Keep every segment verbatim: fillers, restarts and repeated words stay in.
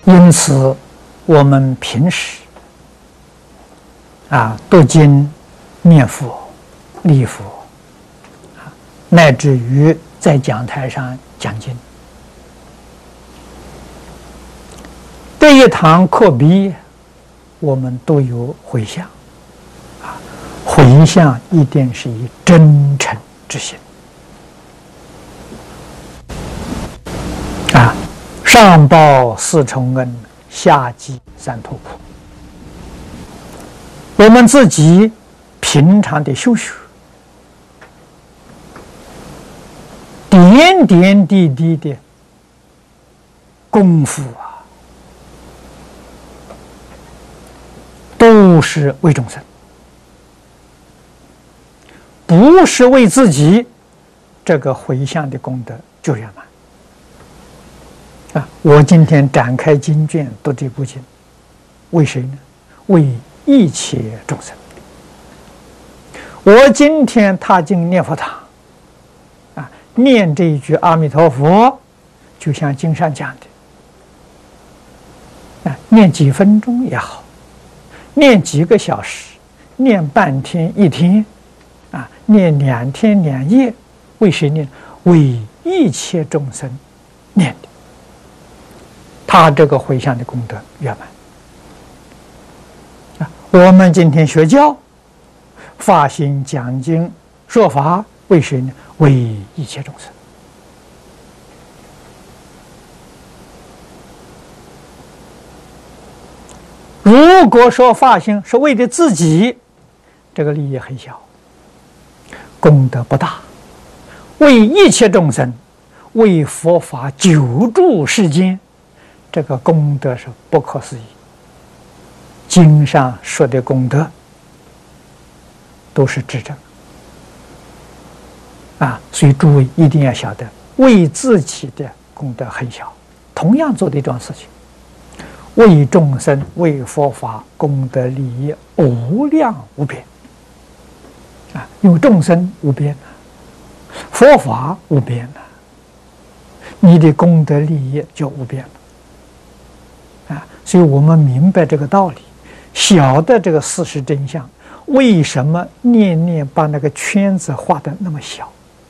因此，我们平时啊读经、念佛、礼佛，啊，乃至于在讲台上讲经，这一堂课毕业，我们都有回向，啊，回向一定是以真诚之心。啊，上报四重恩，下济三途苦。我们自己平常的修学，点点滴滴的功夫啊，都是为众生，不是为自己，这个回向的功德就圆满。啊，我今天展开经卷读这部经，为谁呢？为一切众生。我今天踏进念佛堂，啊，念这一句阿弥陀佛，就像经上讲的，啊，念几分钟也好，念几个小时，念半天一天，啊，念两天两夜，为谁念？为一切众生念的。他这个回向的功德圆满啊！我们今天学教、发心讲经、说法，为谁呢？为一切众生。如果说发心是为了自己，这个利益很小，功德不大。为一切众生，为佛法救助世间。这个功德是不可思议，经上说的功德都是指证啊，所以诸位一定要晓得，为自己的功德很小，同样做的一桩事情，为众生、为佛法功德利益无量无边啊，因为众生无边啊，佛法无边啊，你的功德利益就无边了。啊，所以我们明白这个道理，晓得这个事实真相，为什么念念把那个圈子画得那么小？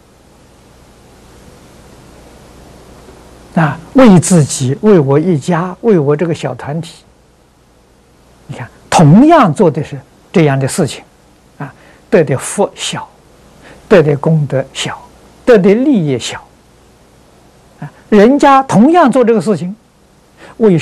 啊，为自己，为我一家，为我这个小团体，你看，同样做的是这样的事情，啊，得的福小，得的功德小，得的利益小，啊，人家同样做这个事情。